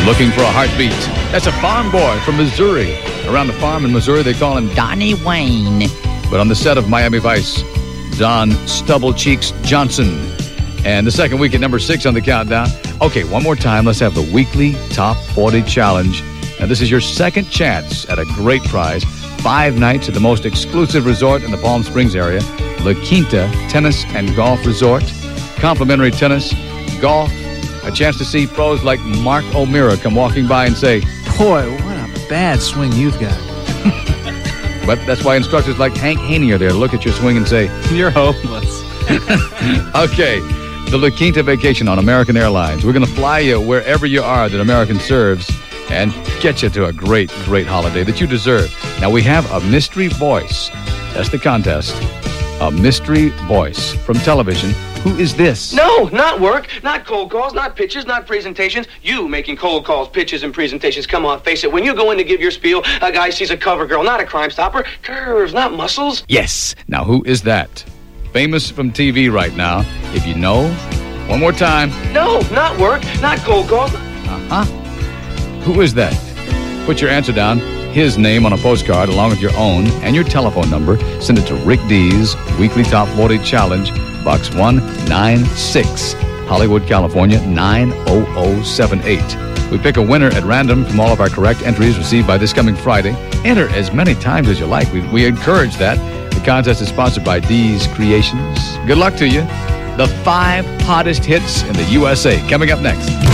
Looking for a heartbeat? That's a farm boy from Missouri. Around the farm in Missouri, they call him Donnie Wayne. But on the set of Miami Vice, Don Stubble Cheeks Johnson. And the second week at number 6 on the countdown. Okay, one more time. Let's have the weekly Top 40 Challenge. Now, this is your second chance at a great prize. 5 nights at the most exclusive resort in the Palm Springs area, La Quinta Tennis and Golf Resort. Complimentary tennis, golf, a chance to see pros like Mark O'Meara come walking by and say, "Boy, what a bad swing you've got." But that's why instructors like Hank Haney are there to look at your swing and say, "You're hopeless." Okay, the La Quinta vacation on American Airlines. We're going to fly you wherever you are that American serves and get you to a great, great holiday that you deserve. Now, we have a mystery voice. That's the contest. A mystery voice from television. Who is this? No, not work, not cold calls, not pitches, not presentations. You making cold calls, pitches, and presentations. Come on, face it. When you go in to give your spiel, a guy sees a cover girl, not a Crime Stopper. Curves, not muscles. Yes. Now, who is that? Famous from TV right now. If you know, one more time. No, not work, not cold calls. Uh-huh. Who is that? Put your answer down, his name on a postcard along with your own and your telephone number. Send it to Rick D's Weekly Top 40 Challenge, Box 196, Hollywood, California, 90078. We pick a winner at random from all of our correct entries received by this coming Friday. Enter as many times as you like. We encourage that. The contest is sponsored by D's Creations. Good luck to you. The 5 hottest hits in the USA coming up next.